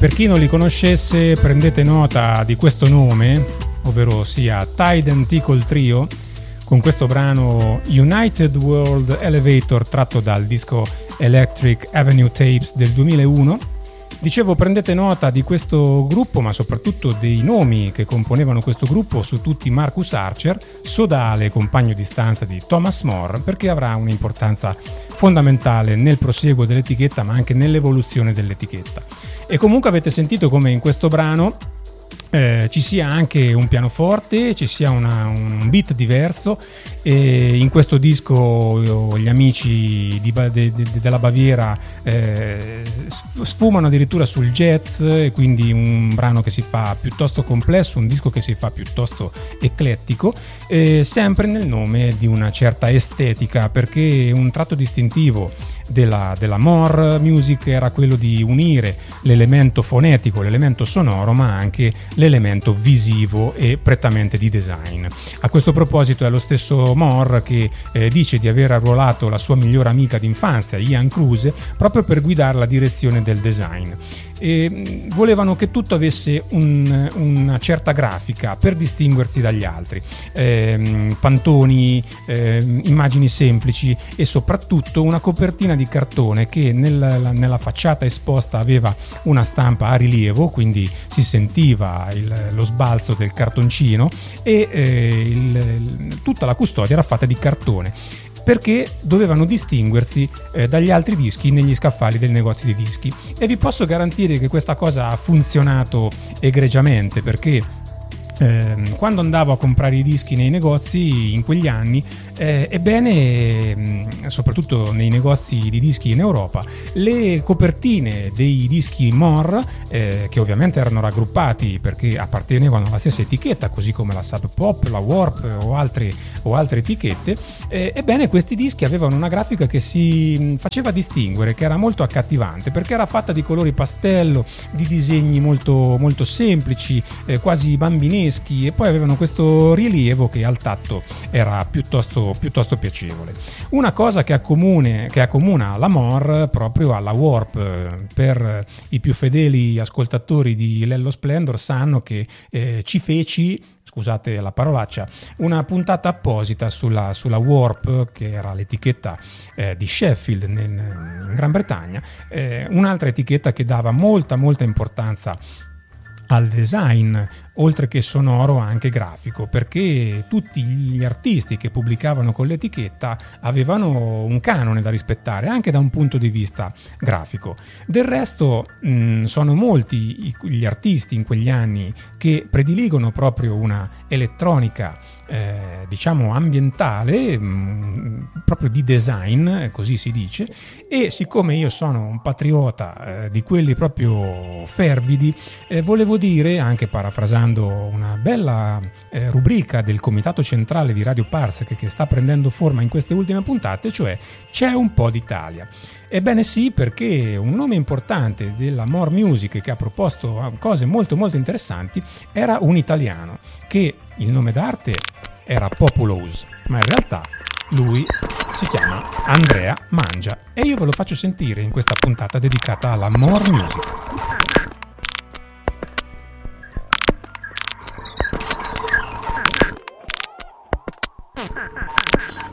Per chi non li conoscesse, prendete nota di questo nome, ovvero sia Tide and Tickle Trio, con questo brano United World Elevator tratto dal disco Electric Avenue Tapes del 2001. Dicevo, prendete nota di questo gruppo, ma soprattutto dei nomi che componevano questo gruppo, su tutti Marcus Archer, sodale compagno di stanza di Thomas More, perché avrà un'importanza fondamentale nel prosieguo dell'etichetta, ma anche nell'evoluzione dell'etichetta. E comunque avete sentito come in questo brano ci sia anche un pianoforte, ci sia un beat diverso, e in questo disco gli amici della Baviera sfumano addirittura sul jazz, e quindi un brano che si fa piuttosto complesso, un disco che si fa piuttosto eclettico, sempre nel nome di una certa estetica, perché un tratto distintivo della More Music era quello di unire l'elemento fonetico, l'elemento sonoro, ma anche l'elemento visivo e prettamente di design. A questo proposito è lo stesso More che dice di aver arruolato la sua migliore amica d'infanzia, Ian Kruse, proprio per guidare la direzione del design. E volevano che tutto avesse una certa grafica per distinguersi dagli altri, pantoni, immagini semplici e soprattutto una copertina di cartone che nella facciata esposta aveva una stampa a rilievo, quindi si sentiva lo sbalzo del cartoncino, e tutta la custodia era fatta di cartone, perché dovevano distinguersi dagli altri dischi negli scaffali del negozio di dischi. E vi posso garantire che questa cosa ha funzionato egregiamente, perché quando andavo a comprare i dischi nei negozi in quegli anni, ebbene, soprattutto nei negozi di dischi in Europa, le copertine dei dischi More, che ovviamente erano raggruppati perché appartenevano alla stessa etichetta, così come la Sub Pop, la Warp o altre etichette, ebbene questi dischi avevano una grafica che si faceva distinguere, che era molto accattivante, perché era fatta di colori pastello, di disegni molto, molto semplici, quasi bambineschi, e poi avevano questo rilievo che al tatto era piuttosto piacevole. Una cosa che accomuna la More proprio alla Warp, per i più fedeli ascoltatori di Lello Splendor sanno che ci feci, scusate la parolaccia, una puntata apposita sulla Warp, che era l'etichetta di Sheffield in Gran Bretagna, un'altra etichetta che dava molta importanza al design, oltre che sonoro anche grafico, perché tutti gli artisti che pubblicavano con l'etichetta avevano un canone da rispettare anche da un punto di vista grafico. Del resto sono molti gli artisti in quegli anni che prediligono proprio una elettronica diciamo ambientale, proprio di design, così si dice, e siccome io sono un patriota di quelli proprio fervidi, volevo dire, anche parafrasando una bella rubrica del Comitato Centrale di Radio Parsec che sta prendendo forma in queste ultime puntate, cioè c'è un po' d'Italia. Ebbene sì, perché un nome importante della More Music che ha proposto cose molto interessanti era un italiano, che il nome d'arte era Populous, ma in realtà lui si chiama Andrea Mangia, e io ve lo faccio sentire in questa puntata dedicata alla More Music.